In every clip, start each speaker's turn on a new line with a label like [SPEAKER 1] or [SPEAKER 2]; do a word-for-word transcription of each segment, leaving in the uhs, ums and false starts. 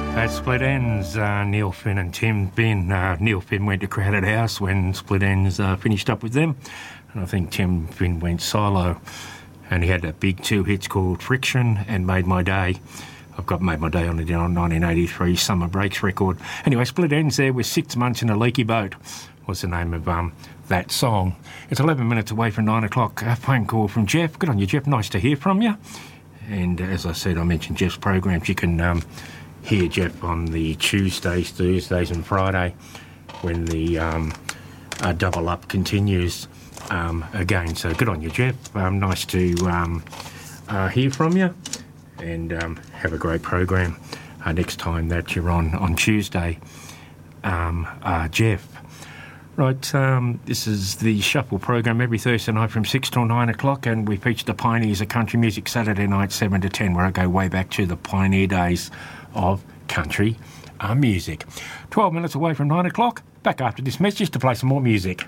[SPEAKER 1] At Split Ends, uh, Neil Finn and Tim Finn. Uh, Neil Finn went to Crowded House when Split Ends uh, finished up with them. And I think Tim Finn went solo. And he had that big two hits called Friction and Made My Day. I've got Made My Day on the nineteen eighty-three Summer Breaks record. Anyway, Split Ends there with Six Months in a Leaky Boat was the name of um, that song. It's eleven minutes away from nine o'clock. A phone call from Jeff. Good on you, Jeff. Nice to hear from you. And as I said, I mentioned Jeff's programs. You can um, hear Jeff on the Tuesdays, Thursdays and Friday when the um, uh, double up continues um, again. So good on you, Jeff. Um, nice to um, uh, hear from you. And um, have a great program uh, next time that you're on on Tuesday, um, uh, Jeff. Right, um, this is the Shuffle program every Thursday night from six till nine o'clock, and we feature the Pioneers of Country Music Saturday night seven to ten, where I go way back to the pioneer days of country uh, music. twelve minutes away from nine o'clock, back after this message to play some more music.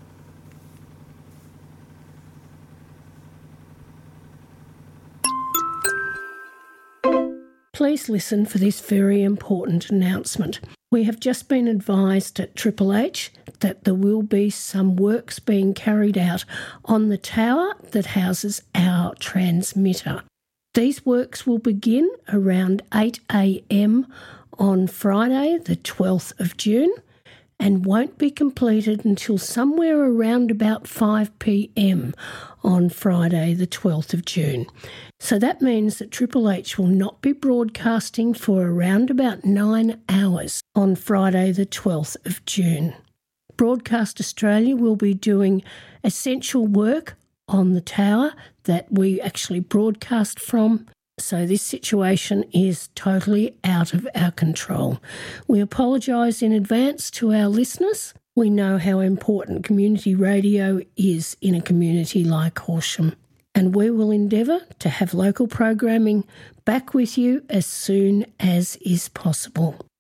[SPEAKER 2] Please listen for this very important announcement. We have just been advised at Triple H that there will be some works being carried out on the tower that houses our transmitter. These works will begin around eight a.m. on Friday, the twelfth of June, and won't be completed until somewhere around about five p.m. on Friday, the twelfth of June. So that means that Triple H will not be broadcasting for around about nine hours on Friday, the twelfth of June. Broadcast Australia will be doing essential work on the tower that we actually broadcast from. So this situation is totally out of our control. We apologise in advance to our listeners. We know how important community radio is in a community like Horsham, and we will endeavour to have local programming back with you as soon as is possible.